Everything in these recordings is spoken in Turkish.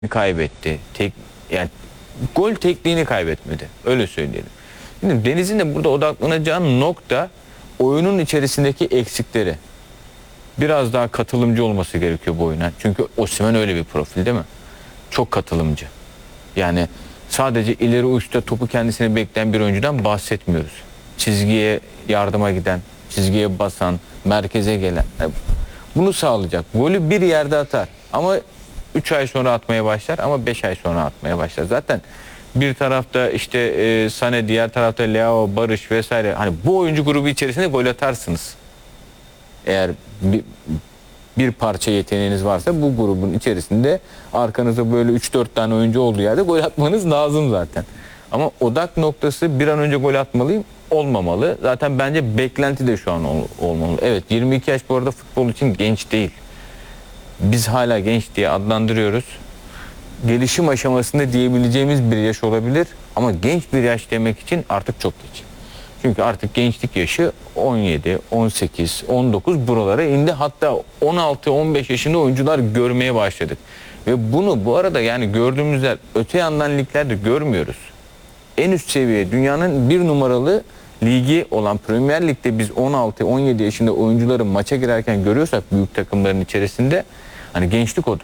kaybetti. Yani gol tekniğini kaybetmedi. Öyle söyleyelim. Şimdi Deniz'in de burada odaklanacağı nokta oyunun içerisindeki eksikleri. Biraz daha katılımcı olması gerekiyor bu oyuna. Çünkü Osimhen öyle bir profil değil mi? Çok katılımcı. Yani sadece ileri uçta topu kendisine bekleyen bir oyuncudan bahsetmiyoruz. Çizgiye yardıma giden, çizgiye basan, merkeze gelen. Bunu sağlayacak. Golü bir yerde atar. Ama 3 ay sonra atmaya başlar ama 5 ay sonra atmaya başlar. Zaten bir tarafta işte Sané, diğer tarafta Leao, Barış vesaire. Hani bu oyuncu grubu içerisinde gol atarsınız. Eğer bir parça yeteneğiniz varsa bu grubun içerisinde arkanızda böyle 3-4 tane oyuncu olduğu yerde gol atmanız lazım zaten. Ama odak noktası bir an önce gol atmalıyım olmamalı. Zaten bence beklenti de şu an olmalı. Evet, 22 yaş bu arada futbol için genç değil. Biz hala genç diye adlandırıyoruz. Gelişim aşamasında diyebileceğimiz bir yaş olabilir ama genç bir yaş demek için artık çok geç. Çünkü artık gençlik yaşı 17, 18, 19 buralara indi. Hatta 16-15 yaşında oyuncular görmeye başladık. Ve bunu bu arada yani gördüğümüzler öte yandan liglerde görmüyoruz. En üst seviye dünyanın bir numaralı ligi olan Premier Lig'de biz 16-17 yaşında oyuncuların maça girerken görüyorsak büyük takımların içerisinde hani gençlik odur.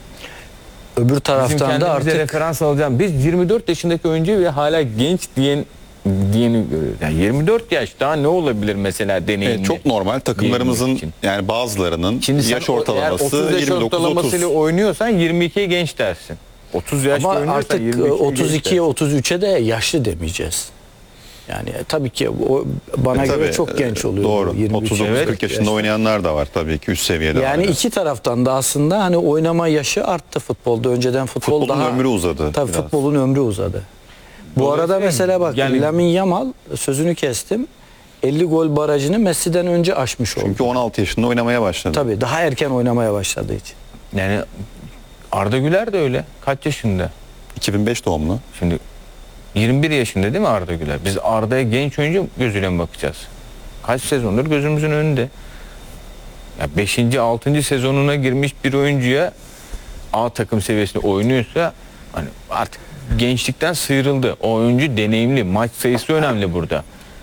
Öbür taraftan da artık referans alacağım. Biz 24 yaşındaki oyuncu ve hala genç diyeni görüyoruz. Yani 24 yaş daha ne olabilir mesela deneyimli? Evet, çok normal. Takımlarımızın yani bazılarının yaş ortalaması 30 yaş ortalamasıyla oynuyorsan 22'ye genç dersin. 30 yaş ama artık 32'ye 33'e de yaşlı demeyeceğiz. Yani tabii ki o bana göre çok genç oluyor. Doğru. 39-40 yaşında oynayanlar da var tabii ki üst seviyede. Yani iki taraftan da aslında hani oynama yaşı arttı futbolda. Önceden futbolun ömrü uzadı. Tabii biraz. Futbolun ömrü uzadı. Bu arada mesela bak yani, Lamine Yamal, sözünü kestim, 50 gol barajını Messi'den önce aşmış oldu. Çünkü 16 yaşında oynamaya başladı. Tabii daha erken oynamaya başladığı için. Yani Arda Güler de öyle. Kaç yaşında? 2005 doğumlu. Şimdi 21 yaşında değil mi Arda Güler? Biz Arda'ya genç oyuncu gözüyle mi bakacağız? Kaç sezondur gözümüzün önünde. Ya 5. 6. sezonuna girmiş bir oyuncuya A takım seviyesinde oynuyorsa hani artık gençlikten sıyrıldı. O oyuncu deneyimli. Maç sayısı önemli burada.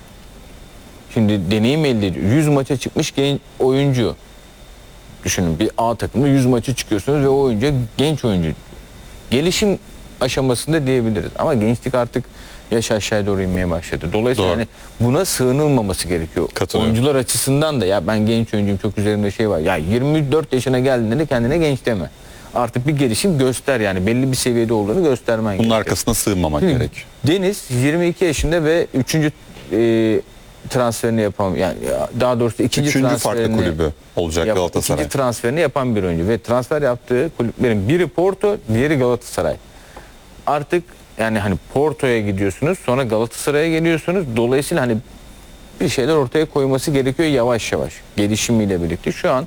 Şimdi deneyim elde ediyor. 100 maça çıkmış genç oyuncu. Düşünün bir A takımda 100 maça çıkıyorsunuz ve o oyuncu genç oyuncu. Gelişim aşamasında diyebiliriz. Ama gençlik artık yaş aşağıya doğru inmeye başladı. Dolayısıyla yani buna sığınılmaması gerekiyor. Oyuncular açısından da ya ben genç oyuncuyum çok üzerimde şey var. Ya 24 yaşına geldiğinde de kendine genç deme. Artık bir gelişim göster yani belli bir seviyede olduğunu göstermen gerekiyor. Bunun arkasına sığınmamak gerekiyor. Deniz 22 yaşında ve 3. transferini yapan yani daha doğrusu ikinci farklı kulübü olacak Galatasaray. İkinci transferini yapan bir oyuncu ve transfer yaptığı kulüplerin biri Porto, diğeri Galatasaray. Artık yani hani Porto'ya gidiyorsunuz, sonra Galatasaray'a geliyorsunuz. Dolayısıyla hani bir şeyler ortaya koyması gerekiyor yavaş yavaş gelişimiyle birlikte. Şu an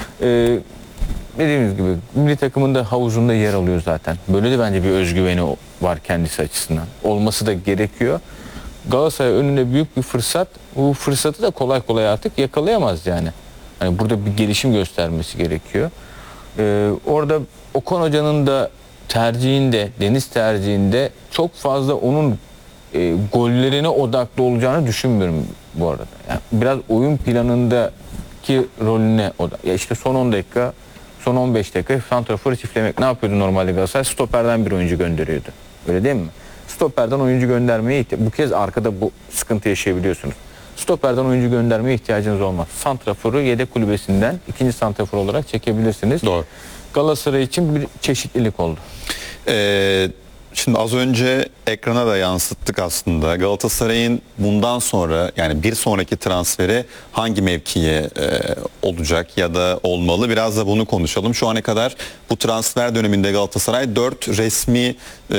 dediğimiz gibi milli takımın da havuzunda yer alıyor zaten. Böyle de bence bir özgüveni var kendisi açısından. Olması da gerekiyor. Galatasaray önünde büyük bir fırsat. Bu fırsatı da kolay kolay artık yakalayamaz yani. Hani burada bir gelişim göstermesi gerekiyor. Orada Okan Hoca'nın da tercihinde, Deniz tercihinde çok fazla onun gollerine odaklı olacağını düşünmüyorum bu arada. Yani biraz oyun planındaki rolüne odaklı. Ya işte son 10 dakika, son 15 dakika santrafor çiftlemek ne yapıyordu normalde Galatasaray? Stoperden bir oyuncu gönderiyordu. Öyle değil mi? Stoperden oyuncu göndermeye bu kez arkada bu sıkıntı yaşayabiliyorsunuz. Stoperden oyuncu göndermeye ihtiyacınız olmaz. Santraforu yedek kulübesinden ikinci santrafor olarak çekebilirsiniz. Doğru. Galatasaray için bir çeşitlilik oldu. Şimdi az önce ekrana da yansıttık aslında. Galatasaray'ın bundan sonra yani bir sonraki transferi hangi mevkiye olacak ya da olmalı? Biraz da bunu konuşalım. Şu ana kadar bu transfer döneminde Galatasaray 4 resmi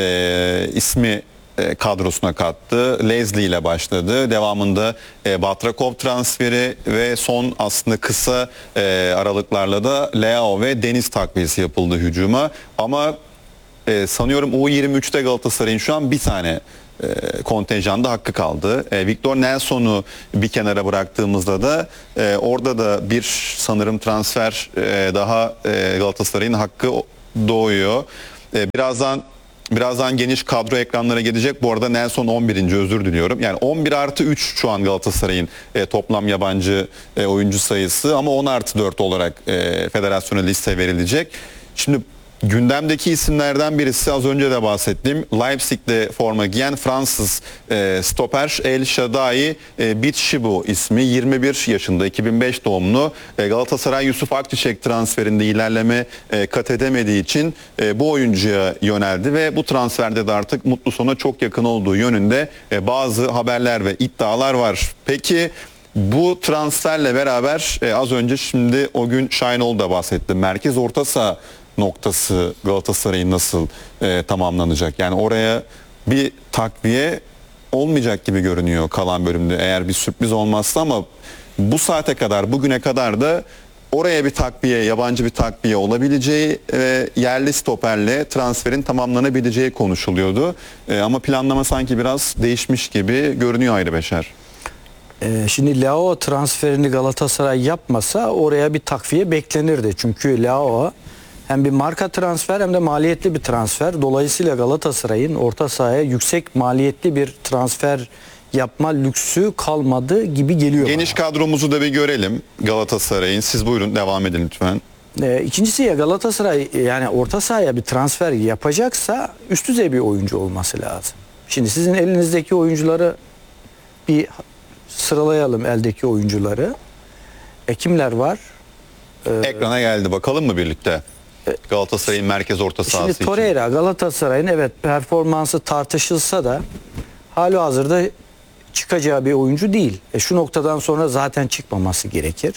ismi kadrosuna kattı. Leslie ile başladı. Devamında Batrakov transferi ve son aslında kısa aralıklarla da Leao ve Deniz takviyesi yapıldı hücuma. Ama sanıyorum U23'te Galatasaray'ın şu an bir tane kontenjanda hakkı kaldı. Victor Nelson'u bir kenara bıraktığımızda da orada da bir sanırım transfer daha Galatasaray'ın hakkı doğuyor. Birazdan geniş kadro ekranlara gelecek. Bu arada Nelson 11. özür diliyorum. Yani 11+3 şu an Galatasaray'ın toplam yabancı oyuncu sayısı ama 10+4 olarak federasyona liste verilecek. Şimdi gündemdeki isimlerden birisi az önce de bahsettiğim Leipzig'te forma giyen Fransız stoper El Shaddai Bitshibu ismi, 21 yaşında, 2005 doğumlu. Galatasaray Yusuf Akçiçek transferinde ilerleme kat edemediği için bu oyuncuya yöneldi ve bu transferde de artık mutlu sona çok yakın olduğu yönünde bazı haberler ve iddialar var. Peki bu transferle beraber az önce şimdi o gün Şahinoğlu da bahsetti. Merkez orta saha noktası Galatasaray'ın nasıl tamamlanacak? Yani oraya bir takviye olmayacak gibi görünüyor kalan bölümde eğer bir sürpriz olmazsa, ama bu saate kadar, bugüne kadar da oraya bir takviye, yabancı bir takviye olabileceği ve yerli stoperle transferin tamamlanabileceği konuşuluyordu. Ama planlama sanki biraz değişmiş gibi görünüyor Hayri Beşer. Şimdi Leao transferini Galatasaray yapmasa oraya bir takviye beklenirdi. Çünkü Leao hem bir marka transfer hem de maliyetli bir transfer. Dolayısıyla Galatasaray'ın orta sahaya yüksek maliyetli bir transfer yapma lüksü kalmadı gibi geliyor Geniş bana. kadromuzu da bir görelim Galatasaray'ın. Siz buyurun, devam edin lütfen. İkincisi, ya Galatasaray yani orta sahaya bir transfer yapacaksa üst düzey bir oyuncu olması lazım. Şimdi sizin elinizdeki oyuncuları bir sıralayalım, eldeki oyuncuları. Kimler var? Ekrana geldi, bakalım mı birlikte? Galatasaray'ın merkez orta sahası Şimdi için. Torreira Galatasaray'ın evet performansı tartışılsa da halihazırda çıkacağı bir oyuncu değil. Şu noktadan sonra zaten çıkmaması gerekir.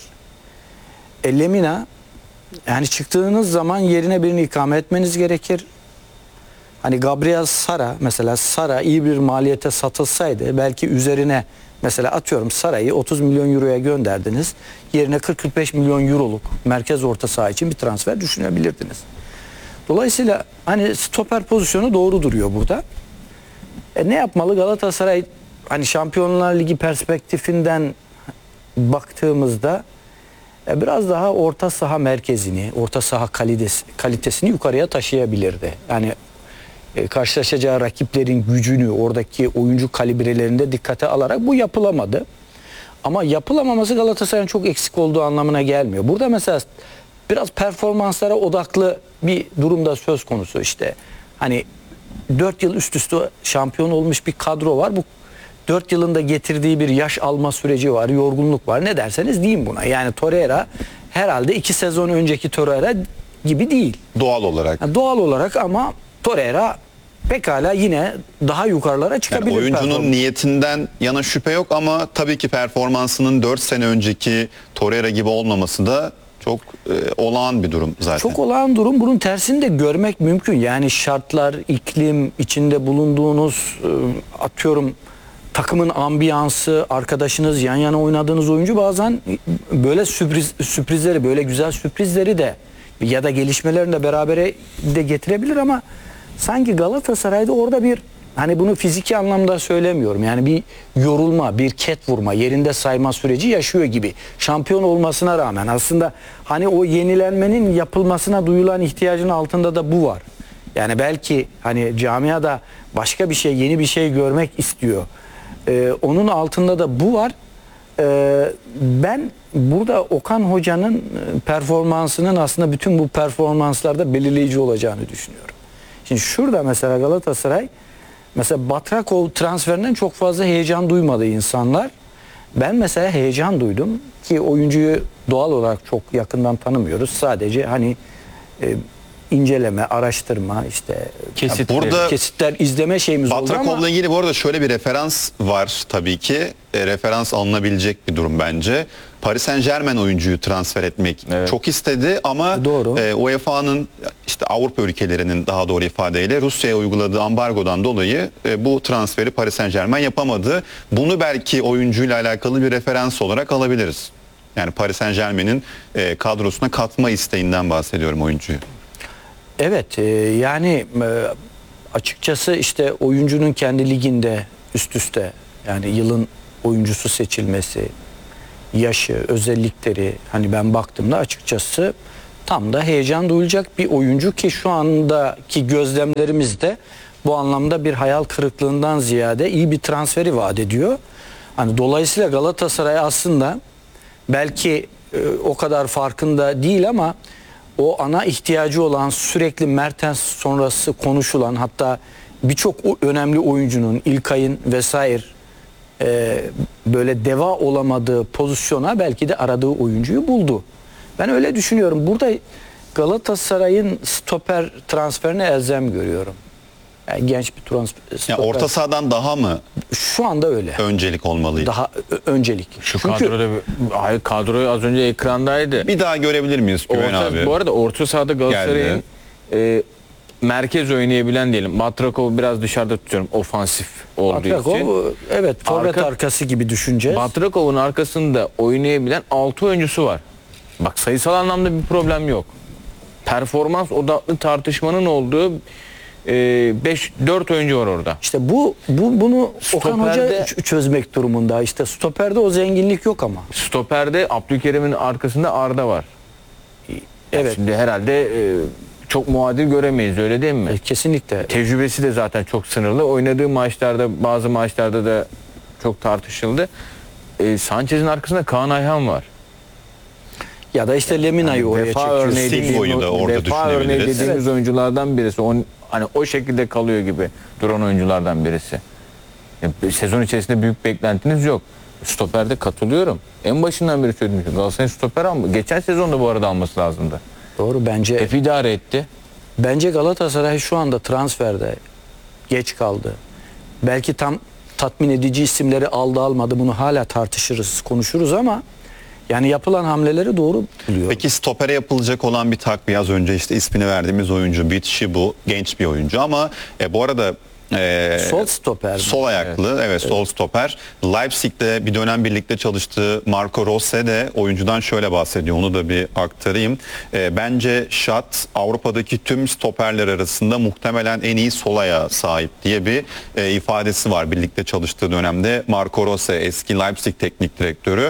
Lemina, yani çıktığınız zaman yerine birini ikame etmeniz gerekir. Hani Gabriel Sara, mesela Sara iyi bir maliyete satılsaydı belki üzerine, mesela atıyorum Sara'yı 30 milyon euroya gönderdiniz. Yerine 40-45 milyon euroluk merkez orta saha için bir transfer düşünebilirdiniz. Dolayısıyla hani stoper pozisyonu doğru duruyor burada. Ne yapmalı Galatasaray? Hani Şampiyonlar Ligi perspektifinden baktığımızda biraz daha orta saha merkezini, orta saha kalitesini yukarıya taşıyabilirdi. Yani karşılaşacağı rakiplerin gücünü, oradaki oyuncu kalibrelerinde dikkate alarak bu yapılamadı. Ama yapılamaması Galatasaray'ın çok eksik olduğu anlamına gelmiyor. Burada mesela biraz performanslara odaklı bir durumda söz konusu işte. Hani 4 yıl üst üste şampiyon olmuş bir kadro var. Bu 4 yılında getirdiği bir yaş alma süreci var, yorgunluk var. Ne derseniz deyin buna. Yani Torreira herhalde 2 sezon önceki Torreira gibi değil. Doğal olarak. Yani doğal olarak, ama Torreira pekala yine daha yukarılara çıkabilir. Yani oyuncunun niyetinden yana şüphe yok ama tabii ki performansının 4 sene önceki Torreira gibi olmaması da çok olağan bir durum zaten. Çok olağan durum. Bunun tersini de görmek mümkün. Yani şartlar, iklim, içinde bulunduğunuz atıyorum takımın ambiyansı, arkadaşınız, yan yana oynadığınız oyuncu bazen böyle sürprizleri, böyle güzel sürprizleri de ya da gelişmelerini de berabere de getirebilir, ama sanki Galatasaray'da orada bir, hani bunu fiziki anlamda söylemiyorum, yani bir yorulma, bir ket vurma, yerinde sayma süreci yaşıyor gibi. Şampiyon olmasına rağmen aslında hani o yenilenmenin yapılmasına duyulan ihtiyacın altında da bu var. Yani belki hani camiada başka bir şey, yeni bir şey görmek istiyor. Onun altında da bu var. Ben burada Okan Hoca'nın performansının aslında bütün bu performanslarda belirleyici olacağını düşünüyorum. Şimdi şurada mesela Galatasaray, mesela Batrakov transferinden çok fazla heyecan duymadı insanlar. Ben mesela heyecan duydum ki oyuncuyu doğal olarak çok yakından tanımıyoruz. Sadece hani inceleme, araştırma, işte kesitler izleme şeyimiz oldu ama Batrakov'la ilgili bu arada şöyle bir referans var tabii ki. Referans alınabilecek bir durum bence. Paris Saint-Germain oyuncuyu transfer etmek çok istedi ama UEFA'nın, işte Avrupa ülkelerinin daha doğru ifadeyle Rusya'ya uyguladığı ambargodan dolayı bu transferi Paris Saint-Germain yapamadı. Bunu belki oyuncuyla alakalı bir referans olarak alabiliriz. Yani Paris Saint-Germain'in kadrosuna katma isteğinden bahsediyorum oyuncuyu. Evet, yani açıkçası işte oyuncunun kendi liginde üst üste, yani yılın oyuncusu seçilmesi, yaşı, özellikleri, hani ben baktığımda açıkçası tam da heyecan duyulacak bir oyuncu ki şu andaki gözlemlerimizde bu anlamda bir hayal kırıklığından ziyade iyi bir transferi vaat ediyor. Hani dolayısıyla Galatasaray aslında belki o kadar farkında değil ama o ana ihtiyacı olan sürekli Mertens sonrası konuşulan hatta birçok önemli oyuncunun İlkay'ın vesaire böyle deva olamadığı pozisyona belki de aradığı oyuncuyu buldu. Ben öyle düşünüyorum. Burada Galatasaray'ın stoper transferine elzem görüyorum. Yani genç bir stoper. Yani orta sahadan daha mı Şu anda öyle. öncelik olmalıydı? Daha öncelik. Şu Çünkü kadroda hayır, kadroyu az önce ekrandaydı. Bir daha görebilir miyiz Güven abi? Bu arada orta sahada Galatasaray'ın merkez oynayabilen diyelim. Batrakov'u biraz dışarıda tutuyorum ofansif olduğu için. Batrakov, evet, forvet Arka- arkası gibi düşüneceğiz. Batrakov'un arkasında oynayabilen 6 oyuncusu var. Bak sayısal anlamda bir problem yok. Performans odaklı tartışmanın olduğu 4 oyuncu var orada. İşte bunu Okan Hoca Stoperde- çözmek durumunda. İşte stoperde o zenginlik yok ama. Stoperde Abdülkerim'in arkasında Arda var. Evet. Şimdi herhalde çok muadil göremeyiz, öyle değil mi? Kesinlikle. Tecrübesi de zaten çok sınırlı. Oynadığı maçlarda, bazı maçlarda da çok tartışıldı. Sanchez'in arkasında Kaan Ayhan var. Ya da işte Lemina'yı oraya Vefa çekiyor. örneği Singo'yu da orada vefa örneği düşünebiliriz. dediğimiz oyunculardan birisi. Hani o şekilde kalıyor gibi duran oyunculardan birisi. Sezon içerisinde büyük beklentiniz yok. Stoperde katılıyorum. En başından beri söyledim. Galatasaray'ın stoper alma. Geçen sezonda bu arada alması lazımdı. Doğru bence. Hep idare etti. Bence Galatasaray şu anda transferde geç kaldı. Belki tam tatmin edici isimleri aldı almadı bunu hala tartışırız, konuşuruz ama yani yapılan hamleleri doğru buluyor. Peki stopere yapılacak olan bir takviye, az önce işte ismini verdiğimiz oyuncu Bitşi, bu genç bir oyuncu ama bu arada Sol stoper mi? sol ayaklı, evet, sol stoper. Leipzig'te bir dönem birlikte çalıştığı Marco Rose de oyuncudan şöyle bahsediyor, onu da bir aktarayım. Bence Schat Avrupa'daki tüm stoperler arasında muhtemelen en iyi sol ayağa sahip diye bir ifadesi var birlikte çalıştığı dönemde. Marco Rose eski Leipzig teknik direktörü.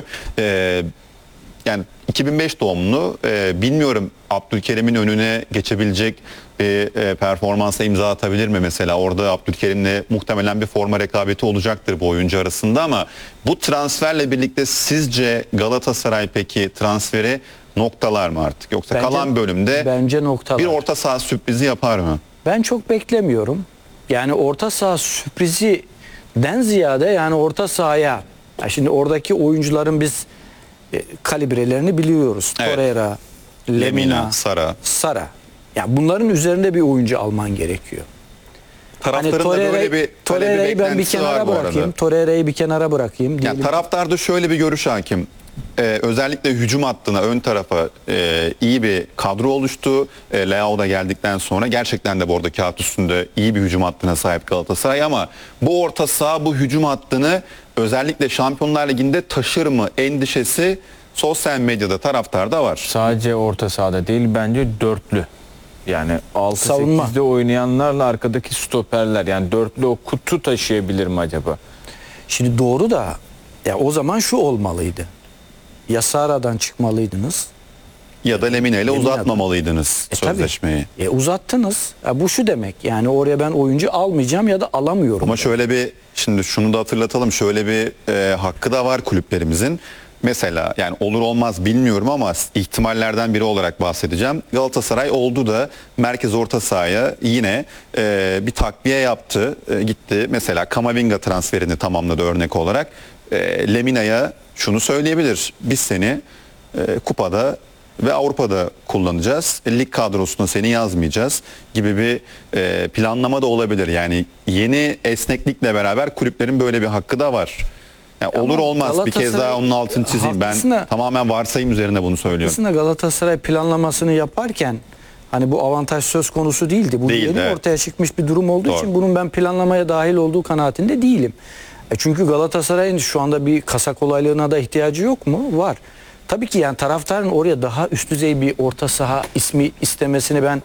Yani 2005 doğumlu, bilmiyorum Abdülkerim'in önüne geçebilecek bir performansa imza atabilir mi mesela? Orada Abdülkerim'le muhtemelen bir forma rekabeti olacaktır bu oyuncu arasında ama bu transferle birlikte sizce Galatasaray peki transferi noktalar mı artık? Yoksa Bence- kalan bölümde bence noktalar. bir orta saha sürprizi yapar mı? Ben çok beklemiyorum. Yani orta saha sürprizinden ziyade yani orta sahaya, ya şimdi oradaki oyuncuların biz kalibrelerini biliyoruz. Evet. Torreira, Lemina, Sara. Ya bunların üzerinde bir oyuncu alman gerekiyor. Taraftarın da böyle bir Torreira'yı ben bir beklentisi var kenara bu arada. bırakayım. Torreira'yı bir kenara bırakayım. Yani Diyelim. taraftarda şöyle bir görüş hakim. Özellikle hücum hattına, ön tarafa iyi bir kadro oluştu. Leao da geldikten sonra gerçekten de bu arada kağıt üstünde iyi bir hücum hattına sahip Galatasaray ama bu orta saha bu hücum hattını özellikle Şampiyonlar Ligi'nde taşır mı endişesi sosyal medyada, taraftarda var. Sadece orta sahada değil, bence dörtlü. Yani Savunma. 6-8'de oynayanlarla arkadaki stoperler, yani dörtlü o kutu taşıyabilir mi acaba? Şimdi doğru da ya o zaman şu olmalıydı. Ya Sara'dan çıkmalıydınız. Ya da Lemina ile Lemina. uzatmamalıydınız Tabii. sözleşmeyi. Uzattınız. Bu şu demek yani oraya ben oyuncu almayacağım ya da alamıyorum. Ama şöyle bir, şimdi şunu da hatırlatalım, şöyle bir hakkı da var kulüplerimizin. Mesela yani olur olmaz bilmiyorum ama ihtimallerden biri olarak bahsedeceğim. Galatasaray oldu da merkez orta sahaya yine bir takviye yaptı. Gitti mesela Kamavinga transferini tamamladı örnek olarak. Lemina'ya şunu söyleyebilir: biz seni kupada ve Avrupa'da kullanacağız. Lig kadrosuna seni yazmayacağız gibi bir planlama da olabilir. Yani yeni esneklikle beraber kulüplerin böyle bir hakkı da var. Yani Ama olur olmaz bir kez Galatasaray- daha onun altını çizeyim. Haklısın da- Ben tamamen varsayım üzerine bunu söylüyorum. Aslında Galatasaray planlamasını yaparken hani bu avantaj söz konusu değildi. Bu Değildi, yeni evet. ortaya çıkmış bir durum olduğu Doğru. için bunun ben planlamaya dahil olduğu kanaatinde değilim. Çünkü Galatasaray'ın şu anda bir kasa kolaylığına da ihtiyacı yok mu? Var. Tabii ki yani taraftarın oraya daha üst düzey bir orta saha ismi istemesini ben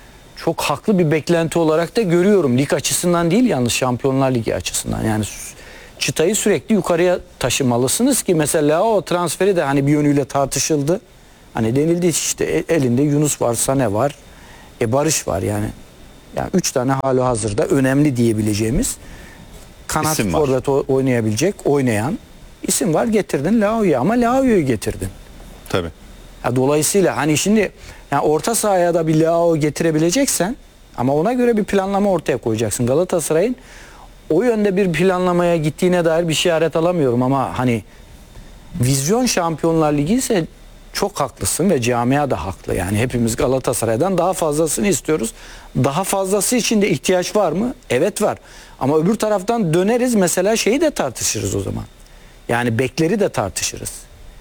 çok haklı bir beklenti olarak da görüyorum. Lig açısından değil yalnız, Şampiyonlar Ligi açısından. Yani çıtayı sürekli yukarıya taşımalısınız ki mesela o transferi de hani bir yönüyle tartışıldı. Hani denildi işte elinde Yunus var, Sané var, Barış var yani. Yani 3 tane halihazırda önemli diyebileceğimiz kanat İsim var. forvet oynayan isim var. Getirdin Lao'yu ama Lao'yu getirdin. Tabii. Ya dolayısıyla hani şimdi yani orta sahaya da bir Lao getirebileceksen ama ona göre bir planlama ortaya koyacaksın. Galatasaray'ın o yönde bir planlamaya gittiğine dair bir işaret alamıyorum ama hani vizyon Şampiyonlar Ligi ise çok haklısın ve camia da haklı. Yani hepimiz Galatasaray'dan daha fazlasını istiyoruz. Daha fazlası için de ihtiyaç var mı? Evet var. Ama öbür taraftan döneriz mesela şeyi de tartışırız o zaman. Yani bekleri de tartışırız.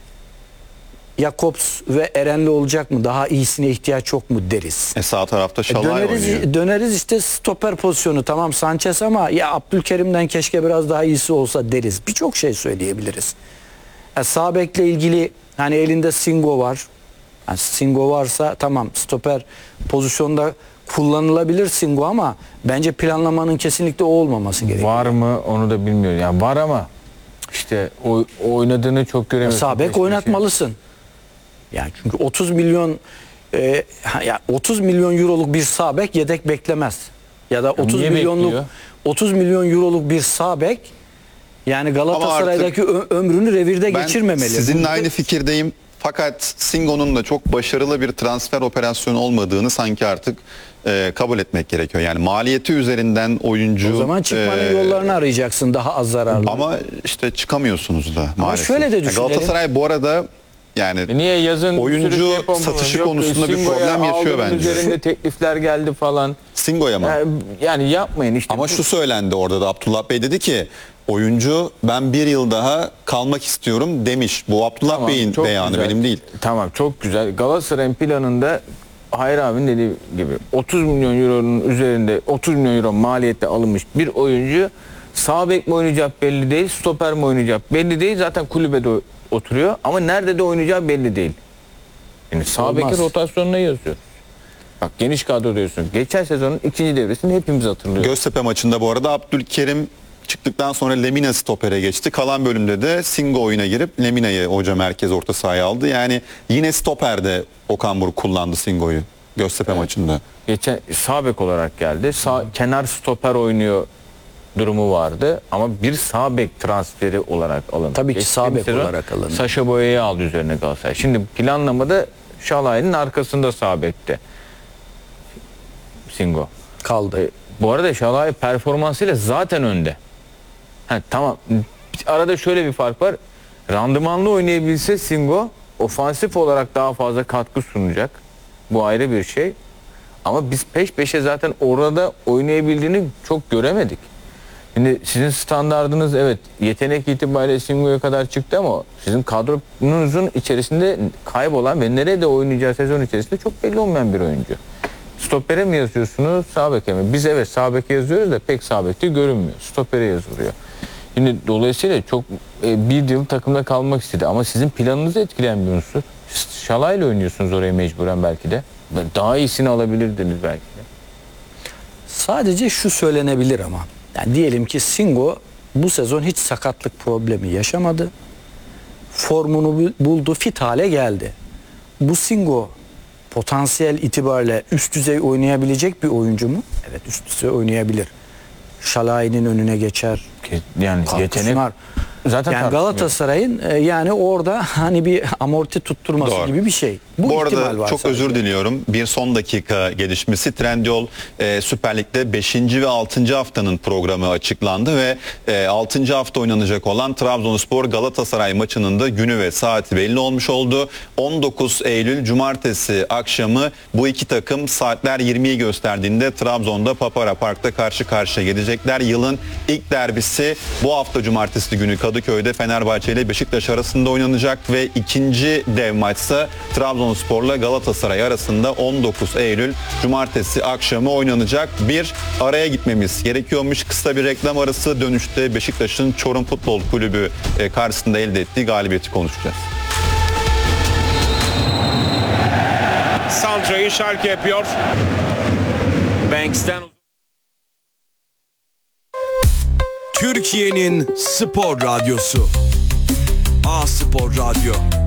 Jakobs ve Erenli olacak mı? Daha iyisine ihtiyaç yok mu deriz. Sağ tarafta Şalay oynuyor. Döneriz işte stoper pozisyonu tamam Sanchez ama ya Abdülkerim'den keşke biraz daha iyisi olsa deriz. Birçok şey söyleyebiliriz. Sağ bekle ilgili hani elinde Singo var. Yani Singo varsa tamam stoper pozisyonda kullanılabilir Singo ama bence planlamanın kesinlikle o olmaması gerekiyor. Var mı onu da bilmiyorum. Yani var ama işte oynadığını çok göremiyorsun. Sağ bek oynatmalısın. Yani çünkü 30 milyon 30 milyon euroluk bir sağ bek yedek beklemez. Ya da 30 niye milyonluk bekliyor? 30 milyon euroluk bir sağ bek yani Galatasaray'daki ömrünü revirde Ben geçirmemeli. sizinle aynı fikirdeyim. Fakat Singo'nun da çok başarılı bir transfer operasyonu olmadığını sanki artık kabul etmek gerekiyor. Yani maliyeti üzerinden oyuncu... O zaman çıkmanın yollarını arayacaksın daha az zararlı. Ama işte çıkamıyorsunuz da maalesef. şöyle de düşünelim. Galatasaray bu arada yani Niye yazın oyuncu bir sürü şey yapamadı? satışı Yok, konusunda bir Singo'ya problem yaşıyor aldığının bence. üzerinde teklifler geldi falan. Singo'ya mı? Yani yapmayın işte. Ama şu söylendi orada da, Abdullah Bey dedi ki oyuncu ben bir yıl daha kalmak istiyorum demiş. Bu Abdullah Tamam, Bey'in çok beyanı, güzel. benim değil. Tamam, çok güzel. Galatasaray'ın planında Hayır abinin dediği gibi 30 milyon euronun üzerinde 30 milyon euro maliyette alınmış bir oyuncu sağ bek mi oynayacak belli değil, stoper mi oynayacak belli değil. Zaten kulübede oturuyor ama nerede de oynayacağı belli değil. Yani sağ bekin rotasyonuna yazıyor. Bak geniş kadro diyorsun. Geçen sezonun ikinci devresini hepimiz hatırlıyoruz. Göztepe maçında bu arada Abdülkerim çıktıktan sonra Lemina stopere geçti. Kalan bölümde de Singo oyuna girip Lemina'yı hoca merkez orta sahaya aldı. Yani yine stoperde Okan Buruk kullandı Singo'yu Göztepe maçında. Geçen sağ bek olarak geldi. Kenar stoper oynuyor durumu vardı ama bir sağ bek transferi olarak alındı. Tabii ki sağ bek sezon olarak alındı. Saşa Boya'yı aldı üzerine Galatasaray. Şimdi planlamada Şalay'ın arkasında sağ bekte Singo kaldı. Bu arada Şalay performansıyla zaten önde. Tamam. Arada şöyle bir fark var. Randımanlı oynayabilse Singo ofansif olarak daha fazla katkı sunacak. Bu ayrı bir şey. Ama biz peş peşe zaten orada oynayabildiğini çok göremedik. Şimdi sizin standardınız evet yetenek itibariyle Singo'ya kadar çıktı ama sizin kadronuzun içerisinde kaybolan ve nerede oynayacağı sezon içerisinde çok belli olmayan bir oyuncu. Stopere mi yazıyorsunuz, sağ beke mi? Biz evet sağ beke yazıyoruz da pek sağ bekte görünmüyor. Stopere yazılıyor. Şimdi dolayısıyla çok bir yıl takımda kalmak istedi ama sizin planınızı etkileyen bir unsur. Şalay'la oynuyorsunuz oraya mecburen belki de. Daha iyisini alabilirdiniz belki de. Sadece şu söylenebilir ama. Yani diyelim ki Singo bu sezon hiç sakatlık problemi yaşamadı. Formunu buldu, fit hale geldi. Bu Singo potansiyel itibariyle üst düzey oynayabilecek bir oyuncu mu? Evet, üst düzey oynayabilir. Şalay'ın önüne geçer. Yani yetenek Var. zaten Yani Galatasaray'ın yani orada hani bir amorti tutturması Doğru. gibi bir şey. Bu ihtimal arada var çok sadece. özür diliyorum. Bir son dakika gelişmesi. Trendyol Süper Lig'de 5. ve 6. haftanın programı açıklandı ve 6. hafta oynanacak olan Trabzonspor Galatasaray maçının da günü ve saati belli olmuş oldu. 19 Eylül Cumartesi akşamı bu iki takım saatler 20'yi gösterdiğinde Trabzon'da Papara Park'ta karşı karşıya gelecekler. Yılın ilk derbisi bu hafta Cumartesi günü Kadıköy'de Fenerbahçe ile Beşiktaş arasında oynanacak ve ikinci dev maçsa Trabzonspor'la Galatasaray arasında 19 Eylül Cumartesi akşamı oynanacak. Bir araya gitmemiz gerekiyormuş. Kısa bir reklam arası, dönüşte Beşiktaş'ın Çorum Futbol Kulübü karşısında elde ettiği galibiyeti konuşacağız. Santra'yı Schalke yapıyor. Banks'ten Türkiye'nin spor radyosu. A Spor Radyo.